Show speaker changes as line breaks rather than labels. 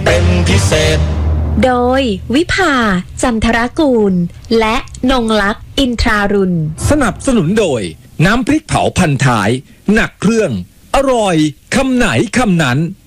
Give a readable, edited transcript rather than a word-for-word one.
เป็นพิเศษ
โดยวิภาจันทรกูลและนงลักษณ์อินทรารุณ
สนับสนุนโดยน้ำพริกเผาพันท้ายหนักเครื่องอร่อยคำไหนคำนั้น